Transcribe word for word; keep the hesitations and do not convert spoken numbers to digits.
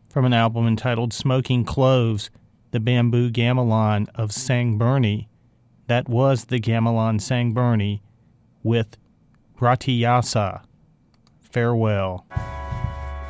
from an album entitled Smoking Cloves, the Bamboo Gamelan of Sang Bernie. That was the Gamelan Sang Bernie with Ratiyasa. Farewell.